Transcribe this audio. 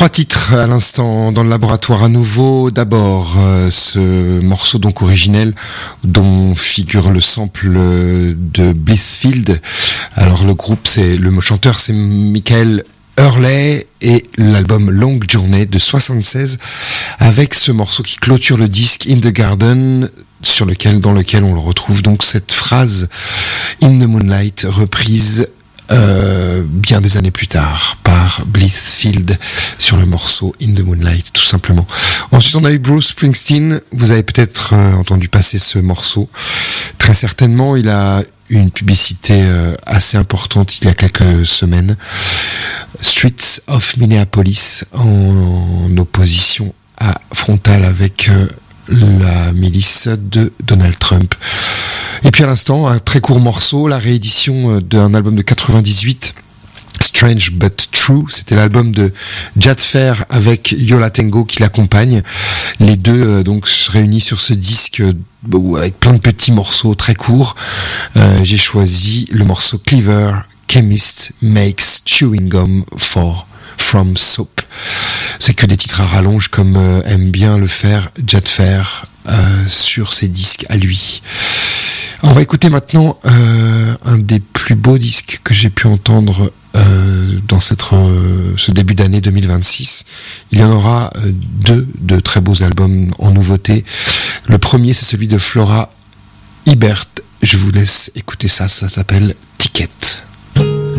Trois titres à l'instant dans le laboratoire à nouveau. D'abord, ce morceau donc originel dont figure le sample de Blissfield. Alors le chanteur c'est Michael Hurley et l'album Long Journey de 76 avec ce morceau qui clôture le disque In the Garden dans lequel on le retrouve donc cette phrase In the Moonlight reprise bien des années plus tard par Blissfield sur le morceau In the Moonlight tout simplement. Ensuite on a eu Bruce Springsteen, vous avez peut-être entendu passer ce morceau, très certainement il a une publicité assez importante il y a quelques semaines, Streets of Minneapolis, en opposition frontale avec la milice de Donald Trump. Et puis à l'instant, un très court morceau, la réédition d'un album de 98, Strange But True, c'était l'album de Jad Fair avec Yo La Tengo qui l'accompagne. Les deux donc se réunissent sur ce disque avec plein de petits morceaux très courts. J'ai choisi le morceau Clever Chemist Makes Chewing Gum From Soap. C'est que des titres à rallonge comme aime bien le faire Jad Fair sur ses disques à lui. On va écouter maintenant un des plus beaux disques que j'ai pu entendre dans ce début d'année 2026. Il y en aura deux de très beaux albums en nouveauté. Le premier c'est celui de Flora Ibert. Je vous laisse écouter ça s'appelle Ticket.